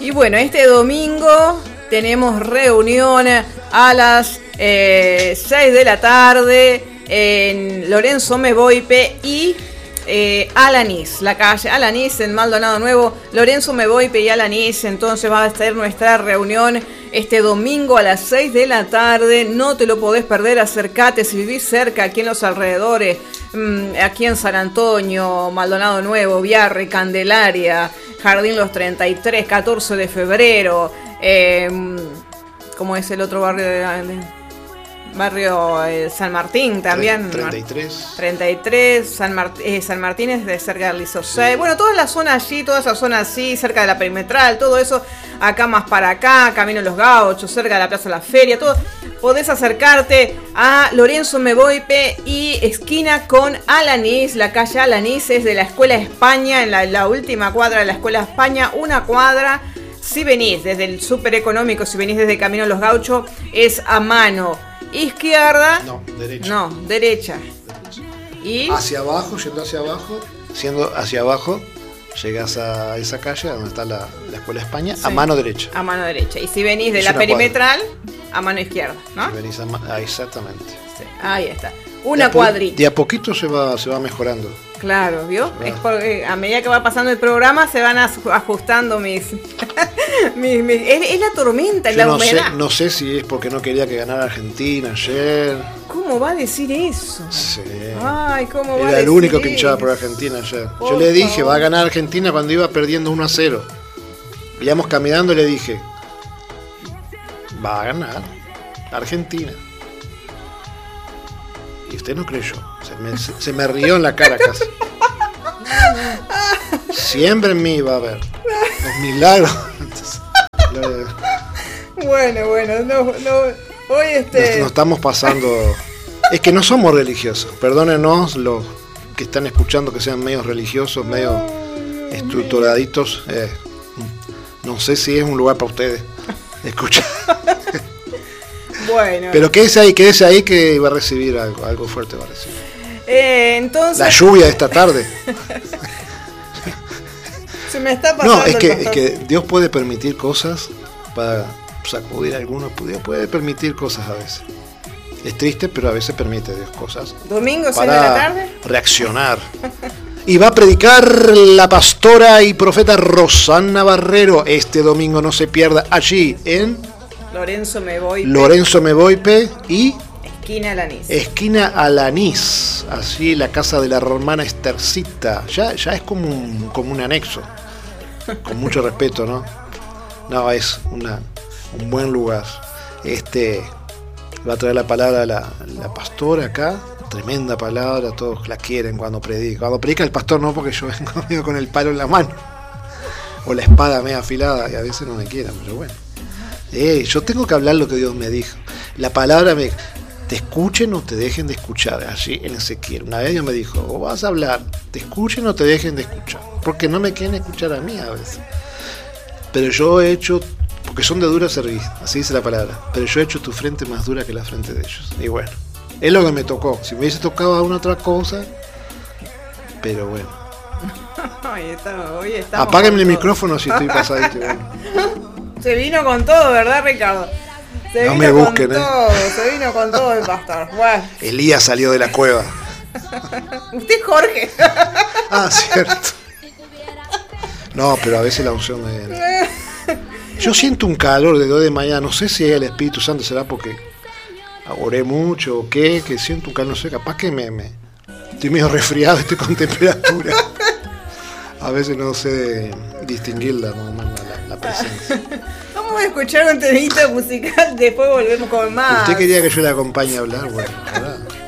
Y bueno, este domingo tenemos reunión a las 6 de la tarde en Lorenzo Mevoipe y Alanís, la calle Alanís en Maldonado Nuevo, Lorenzo Mevoipe y Alanís. Entonces va a estar nuestra reunión este domingo a las 6 de la tarde. No te lo podés perder, acercate si vivís cerca, aquí en los alrededores, aquí en San Antonio, Maldonado Nuevo, Viarre, Candelaria, Jardín Los 33, 14 de febrero, ¿cómo es el otro barrio barrio San Martín también? 33, San Martín es de cerca del Liceo 6. Sí. Bueno, toda la zona allí, toda esa zona así, cerca de la perimetral, todo eso, acá más para acá, Camino Los Gauchos, cerca de la Plaza de la Feria, todo. Podés acercarte a Lorenzo Mevoipe y esquina con Alanís. La calle Alanís es de la Escuela España, en la última cuadra de la Escuela España, una cuadra. Si venís desde el Súper Económico, si venís desde Camino Los Gauchos, es a mano izquierda. No, derecha. No, derecha. Y hacia abajo, siendo hacia abajo, llegas a esa calle donde está la Escuela España, sí, a mano derecha. A mano derecha. Y si venís de la perimetral, a mano izquierda, ¿no? Si venís exactamente. Sí, ahí está. Una cuadrita. De a poquito se va mejorando. Claro, ¿vio? Es porque a medida que va pasando el programa se van ajustando mis es la tormenta, es la humedad. No sé si es porque no quería que ganara Argentina ayer. ¿Cómo va a decir eso? Sí. Ay, ¿cómo va a decir eso? Era el único que hinchaba por Argentina ayer. Yo le dije, va a ganar Argentina cuando iba perdiendo 1-0. Íbamos caminando y le dije, va a ganar Argentina. Y usted no creyó. Se me rió en la cara casi. Siempre en mí va a haber los milagros. Bueno, no, hoy nos estamos pasando. Es que no somos religiosos. Perdónenos los que están escuchando que sean medios religiosos, medio estructuraditos. No sé si es un lugar para ustedes escuchar. Bueno. Pero quédese ahí que va a recibir algo fuerte, va a recibir. Entonces... La lluvia de esta tarde. Se me está pasando. No, es que Dios puede permitir cosas para sacudir a algunos. Dios puede permitir cosas a veces. Es triste, pero a veces permite Dios cosas. ¿Domingo 6 de la tarde? Reaccionar. Y va a predicar la pastora y profeta Rosana Barrero. Este domingo no se pierda allí en... Lorenzo Mevoipe y... Esquina Alanís, así la casa de la hermana Estercita. Ya es como un anexo, con mucho respeto, ¿no? No, es un buen lugar. Va a traer la palabra la pastora acá, tremenda palabra, todos la quieren cuando predica. Cuando predica el pastor no, porque yo vengo con el palo en la mano, o la espada media afilada, y a veces no me quieran, pero bueno. Yo tengo que hablar lo que Dios me dijo. La palabra te escuchen o te dejen de escuchar, allí en Ezequiel. Una vez Dios me dijo, o vas a hablar, te escuchen o te dejen de escuchar, porque no me quieren escuchar a mí a veces. Pero yo he hecho, porque son de dura servicio, así dice la palabra, pero yo he hecho tu frente más dura que la frente de ellos. Y bueno, es lo que me tocó. Si me hubiese tocado alguna otra cosa, pero bueno. Hoy apáguenme el micrófono si estoy pasadito. Bueno. Se vino con todo, ¿verdad, Ricardo? No me busquen, Se vino con todo el pastor. Bueno. Elías salió de la cueva. Usted es Jorge. Ah, cierto. No, pero a veces la unción me... Yo siento un calor de 2 de mañana. No sé si es el Espíritu Santo, será porque oré mucho o qué, que siento un calor, no sé, capaz que estoy medio resfriado, estoy con temperatura. A veces no sé distinguir la presencia. Vamos a escuchar un temita musical, después volvemos con más. ¿Usted quería que yo le acompañe a hablar? Bueno, a